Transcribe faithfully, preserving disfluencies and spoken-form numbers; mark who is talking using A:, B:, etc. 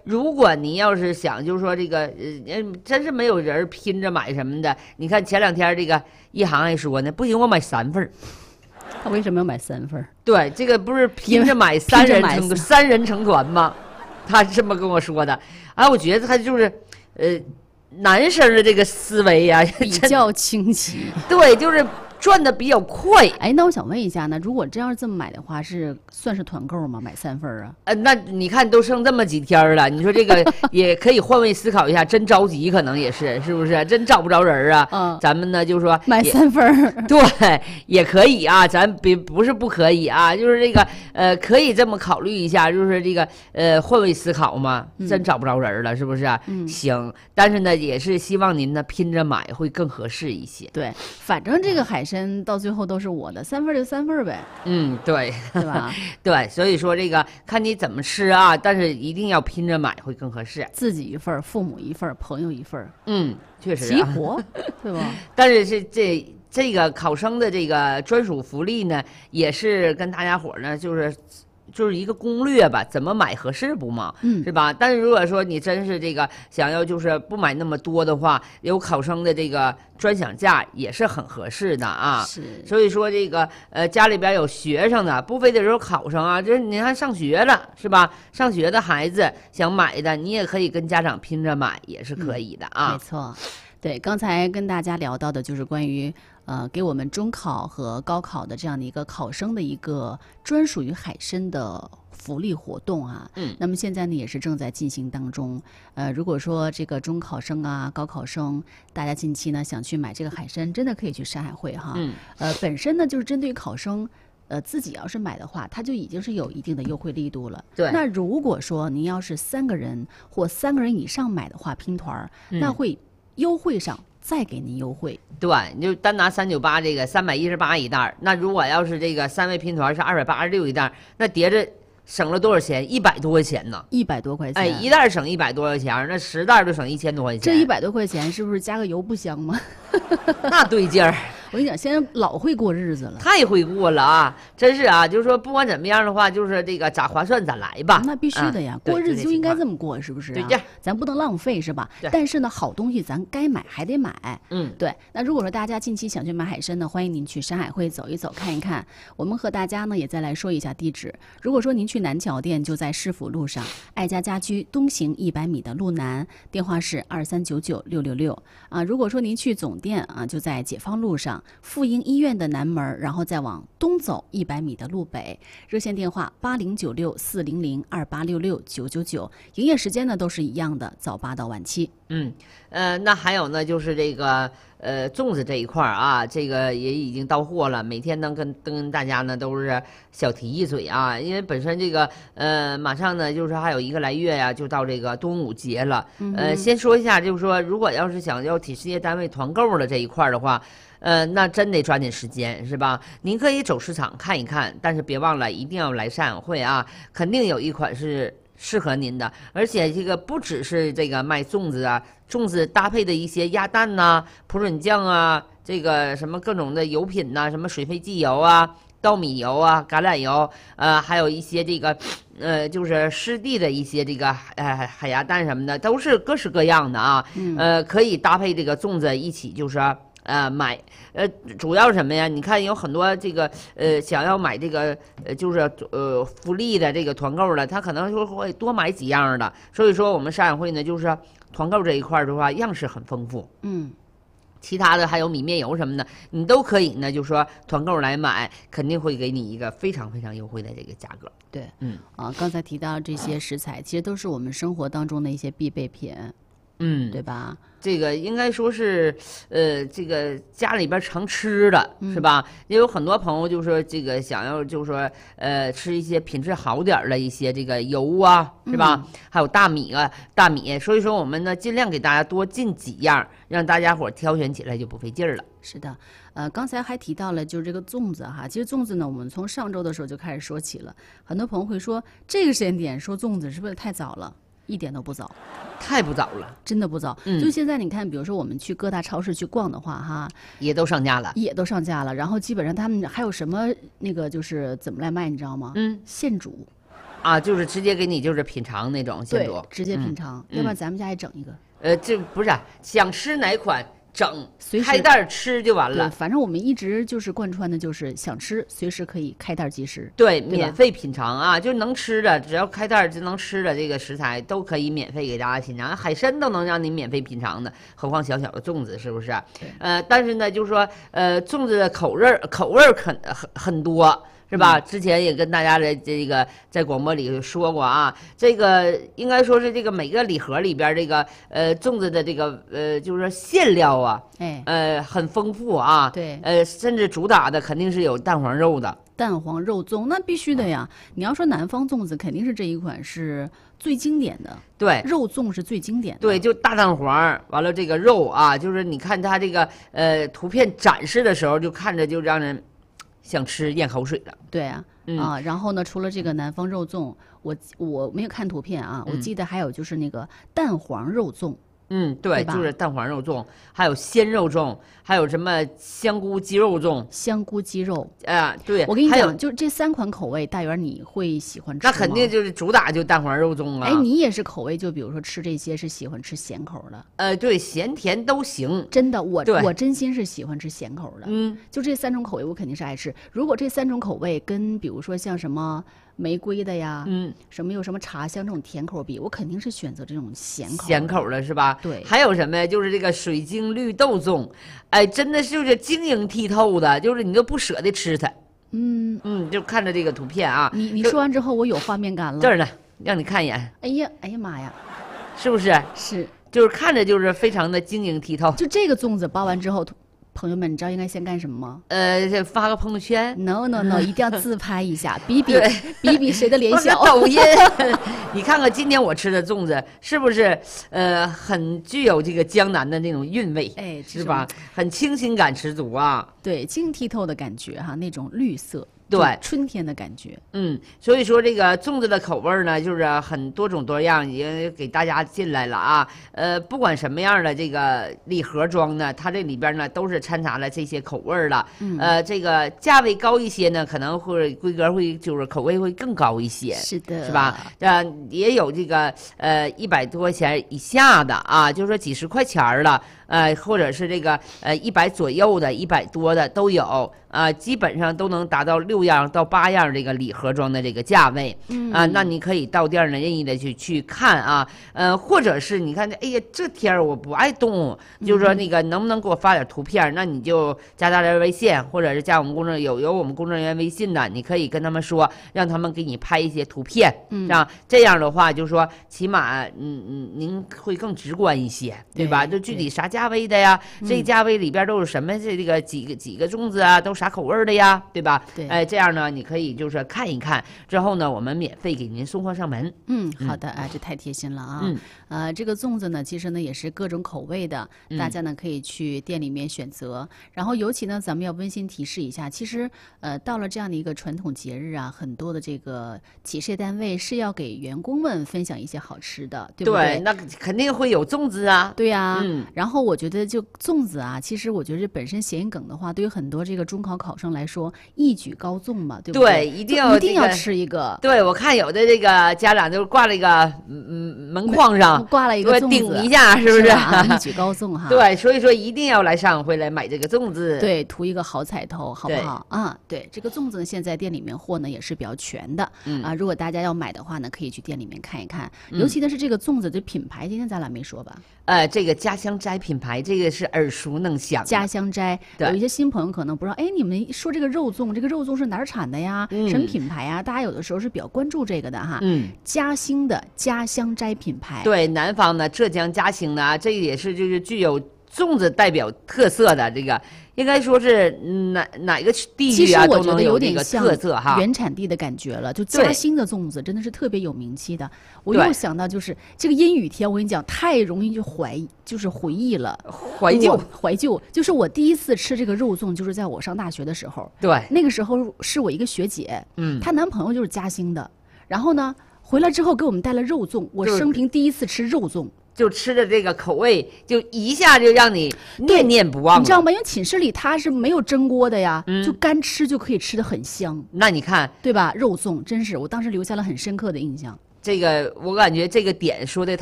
A: 如果你要是想，就是说这个，呃，真是没有人拼着买什么的。你看前两天这个一航还说呢，不行，我买三份儿。
B: 他为什么要买三份儿？
A: 对，这个不是拼着买三人成三人成团吗？他是这么跟我说的。哎，我觉得他就是，呃，男生的这个思维呀、啊，
B: 比较清晰。
A: 对，就是赚的比较快。
B: 哎，那我想问一下呢，如果这样这么买的话，是算是团购吗？买三份啊？
A: 呃，那你看都剩这么几天了，你说这个也可以换位思考一下，真着急可能也是，是不是？真找不着人啊？
B: 嗯，
A: 咱们呢就说
B: 买三份，
A: 对，也可以啊，咱别不是不可以啊，就是这个呃，可以这么考虑一下，就是这个呃换位思考嘛，真找不着人了，是不是？嗯，行，但是呢，也是希望您呢拼着买会更合适一些。
B: 对，反正这个海参。到最后都是我的，三份就三份呗。
A: 嗯，对，
B: 对吧？
A: 对，所以说这个看你怎么吃啊，但是一定要拼着买会更合适。
B: 自己一份，父母一份，朋友一份。
A: 嗯，确实、啊。
B: 齐活，对吧？
A: 但是是这这个考生的这个专属福利呢，也是跟大家伙呢，就是。就是一个攻略吧，怎么买合适不嘛？嗯，是吧？但是如果说你真是这个想要就是不买那么多的话，有考生的这个专享价也是很合适的啊。
B: 是，
A: 所以说这个呃家里边有学生的，不非得是考生啊，这你看上学了是吧？上学的孩子想买的，你也可以跟家长拼着买，也是可以的啊。
B: 嗯、没错。对，刚才跟大家聊到的就是关于呃给我们中考和高考的这样的一个考生的一个专属于海参的福利活动啊。嗯，那么现在呢也是正在进行当中。呃，如果说这个中考生啊、高考生，大家近期呢想去买这个海参，真的可以去山海汇哈。嗯，呃，本身呢就是针对于考生。呃，自己要是买的话，它就已经是有一定的优惠力度了。
A: 对。
B: 那如果说您要是三个人或三个人以上买的话，拼团、嗯、那会优惠上再给您优惠。
A: 对，你就单拿三九八这个三百一十八一袋，那如果要是这个三位拼团是二百八十六一袋，那叠着省了多少钱？一百多块钱呢？
B: 一百多块钱。
A: 哎，一袋省一百多块钱，那十袋就省一千多块钱。
B: 这一百多块钱是不是加个油不香吗？
A: 那对劲儿。
B: 我跟你讲，现在老会过日子了，
A: 太会过了啊！真是啊，就是说不管怎么样的话，就是这个咋划算咋来吧。
B: 那必须的呀，嗯、过日子就应该这么过，是不是、啊？
A: 对劲儿，
B: 咱不能浪费，是吧？但是呢，好东西咱该买还得买。
A: 嗯，
B: 对。那如果说大家近期想去买海参呢，欢迎您去山海汇走一走看一看。我们和大家呢也再来说一下地址。如果说您去南桥店，就在市府路上爱家家居东行一百米的路南，电话是二三九九六六六啊。如果说您去总店啊，就在解放路上妇婴医院的南门，然后再往东走一百米的路北，热线电话八零九六四零零二八六六九九九，营业时间呢都是一样的，早八到晚七。
A: 嗯，呃，那还有呢，就是这个呃粽子这一块啊，这个也已经到货了，每天呢跟跟大家呢都是小提一嘴啊，因为本身这个呃马上呢就是还有一个来月呀、啊，就到这个端午节了。嗯、呃，先说一下，就是说如果要是想要体事业单位团购的这一块的话。呃，那真得抓紧时间，是吧？您可以走市场看一看，但是别忘了一定要来山海汇啊，肯定有一款是适合您的。而且这个不只是这个卖粽子啊，粽子搭配的一些鸭蛋呐、啊、脯准酱啊，这个什么各种的油品呐、啊，什么水飞机油啊、稻米油啊、橄榄油，呃，还有一些这个呃，就是湿地的一些这个呃海鸭蛋什么的，都是各式各样的啊。嗯、呃，可以搭配这个粽子一起，就是。呃，买呃，主要什么呀？你看有很多这个呃，想要买这个呃，就是呃福利的这个团购的，他可能说会多买几样的。所以说我们山海汇呢，就是团购这一块的话，样式很丰富。嗯，其他的还有米面油什么的，你都可以呢，就说团购来买，肯定会给你一个非常非常优惠的这个价格。
B: 对，嗯啊，刚才提到这些食材，其实都是我们生活当中的一些必备品。嗯，对吧？
A: 这个应该说是，呃，这个家里边常吃的、嗯、是吧？也有很多朋友就说这个想要就是说，呃，吃一些品质好点的一些这个油啊，是吧？嗯、还有大米啊，大米。所以说我们呢尽量给大家多进几样，让大家伙挑选起来就不费劲儿了。
B: 是的，呃，刚才还提到了就是这个粽子哈，其实粽子呢，我们从上周的时候就开始说起了，很多朋友会说这个时间点说粽子是不是太早了？一点都不早，
A: 太不早了，
B: 真的不早。嗯，就现在你看，比如说我们去各大超市去逛的话，哈，
A: 也都上架了，
B: 也都上架了。然后基本上他们还有什么那个就是怎么来卖，你知道吗？嗯，现煮。
A: 啊，就是直接给你就是品尝那种现煮，
B: 直接品尝，
A: 嗯、
B: 要不然咱们家也整一个。
A: 呃，这不是想吃哪款整，
B: 随时
A: 开袋吃就完了。
B: 反正我们一直就是贯穿的就是想吃随时可以开袋即食。
A: 对，免费品尝啊，就是能吃的，只要开袋就能吃的这个食材都可以免费给大家品尝，海参都能让你免费品尝的，何况小小的粽子是不是？呃，但是呢，就是说，呃，粽子的口味儿口味儿很很很多。是吧？之前也跟大家的这个在广播里说过啊，这个应该说是这个每个礼盒里边这个呃粽子的这个呃就是说馅料啊，
B: 哎，
A: 呃很丰富啊，
B: 对，
A: 呃甚至主打的肯定是有蛋黄肉的，
B: 蛋黄肉粽那必须的呀。你要说南方粽子，肯定是这一款是最经典的，
A: 对，
B: 肉粽是最经典的，
A: 对，就大蛋黄，完了这个肉啊，就是你看它这个呃图片展示的时候，就看着就让人。想吃咽口水了，
B: 对啊，嗯、啊，然后呢，除了这个南方肉粽，我我没有看图片啊，我记得还有就是那个蛋黄肉粽，
A: 嗯，对，对就是蛋黄肉粽，还有鲜肉粽，还有什么香菇鸡肉粽，
B: 香菇鸡肉，
A: 啊，对，
B: 我跟你讲，就这三款口味，大元你会喜欢吃吗？
A: 那肯定就是主打就蛋黄肉粽啊。
B: 哎，你也是口味，就比如说吃这些是喜欢吃咸口的，
A: 呃，对，咸甜都行。
B: 真的，我我真心是喜欢吃咸口的，
A: 嗯，
B: 就这三种口味我肯定是爱吃。如果这三种口味跟比如说像什么玫瑰的呀，
A: 嗯，
B: 什么有什么茶香这种甜口比，我肯定是选择这种咸口。
A: 咸口的是吧？
B: 对。
A: 还有什么呀？就是这个水晶绿豆粽，哎，真的就是晶莹剔透的，就是你都不舍得吃它。
B: 嗯
A: 嗯，就看着这个图片啊，
B: 你你说完之后，我有画面感了。
A: 这儿呢，让你看一眼。
B: 哎呀，哎呀妈呀，
A: 是不是？
B: 是，
A: 就是看着就是非常的晶莹剔透。
B: 就这个粽子包完之后。朋友们，你知道应该先干什么吗？
A: 呃，发个朋友圈。
B: No No No， 一定要自拍一下，比比比比谁的脸小。
A: 抖音，你看看今天我吃的粽子是不是呃很具有这个江南的那种韵味？
B: 哎，
A: 是吧？很清新感十足啊。
B: 对，晶剔透的感觉哈，那种绿色。
A: 对，
B: 春天的感觉。
A: 嗯，所以说这个粽子的口味呢，就是很多种多样，已经给大家进来了啊。呃，不管什么样的这个礼盒装呢，它这里边呢都是掺杂了这些口味了。
B: 嗯、
A: 呃，这个价位高一些呢，可能会规格会就是口味会更高一些。
B: 是的，
A: 是吧？呃，也有这个呃一百多块钱以下的啊，就是说几十块钱的。呃，或者是这个呃一百左右的，一百多的都有啊、呃，基本上都能达到六样到八样这个礼盒装的这个价位，
B: 嗯
A: 啊，那你可以到店呢任意的去去看啊，呃，或者是你看这，哎呀，这天儿我不爱动，就是说那个能不能给我发点图片？那你就加大家微信，或者是加我们工作有有我们工作人员微信的，你可以跟他们说，让他们给你拍一些图片，
B: 嗯，
A: 啊，这样的话就是说起码嗯嗯您会更直观一些，对吧？就具体啥价位的呀？这价位里边都有什么？这这个几个几个粽子啊，都啥口味的呀？对吧？
B: 对，
A: 哎，这样呢，你可以就是看一看，之后呢，我们免费给您送货上门。
B: 嗯，好的，哎，这太贴心了啊。
A: 嗯，
B: 呃，这个粽子呢，其实呢也是各种口味的，
A: 嗯
B: 大家呢可以去店里面选择。然后，尤其呢，咱们要温馨提示一下，其实呃，到了这样的一个传统节日啊，很多的这个企事业单位是要给员工们分享一些好吃的，对不对？
A: 对，那肯定会有粽子啊。
B: 对呀、啊，
A: 嗯。
B: 然后我觉得就粽子啊，其实我觉得本身谐音梗的话，对于很多这个中考考生来说，一举高粽嘛，对不
A: 对？
B: 对，
A: 一定要、
B: 一定要吃一个。
A: 对，我看有的这个家长就挂了一个嗯门框上
B: 挂了一个粽子，
A: 顶一下，是不是？
B: 是啊、一举高粽哈。
A: 对，所以说一定要来上回来买这个粽子，
B: 对，图一个好彩头，好不好啊？对，这个粽子呢，现在店里面货呢也是比较全的、
A: 嗯、
B: 啊。如果大家要买的话呢，可以去店里面看一看。嗯、尤其呢是这个粽子的品牌，今天咱俩没说吧？
A: 呃，这个家乡斋品牌，这个是耳熟能详。
B: 家乡斋，有一些新朋友可能不知道，哎，你们说这个肉粽，这个肉粽是哪儿产的呀？
A: 嗯、
B: 什么品牌呀？大家有的时候是比较关注这个的哈。
A: 嗯，
B: 嘉兴的家乡斋品牌，
A: 对，南方的浙江嘉兴的啊，这个也是就是具有粽子代表特色的这个。应该说是哪哪个地域啊，都能有这个特色哈，
B: 原产地的感觉了。就嘉兴的粽子真的是特别有名气的。我又想到就是这个阴雨天，我跟你讲，太容易就怀就是回忆了，
A: 怀旧
B: 怀旧。就是我第一次吃这个肉粽，就是在我上大学的时候。
A: 对，
B: 那个时候是我一个学姐，
A: 嗯，
B: 她男朋友就是嘉兴的，然后呢回来之后给我们带了肉粽，我生平第一次吃肉粽。
A: 就吃的这个口味，就一下就让你念念不忘了。
B: 你知道吗？因为寝室里它是没有蒸锅的呀，
A: 嗯、
B: 就干吃就可以吃的很香。
A: 那你看，
B: 对吧？肉粽真是，我当时留下了很深刻的印象。
A: 这个我感觉这个点说的太。